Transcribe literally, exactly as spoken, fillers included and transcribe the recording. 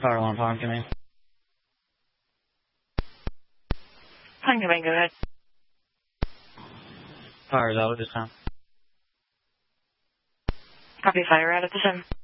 Fire alarm, Farm Command. Farm Command, go ahead. Fire is out at this time. Copy, fire out at this time.